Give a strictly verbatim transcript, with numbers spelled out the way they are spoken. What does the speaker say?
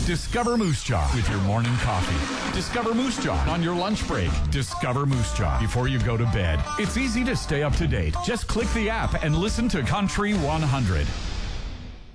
Discover Moose Jaw with your morning coffee. Discover Moose Jaw on your lunch break. Discover Moose Jaw before you go to bed. It's easy to stay up to date. Just click the app and listen to Country one hundred.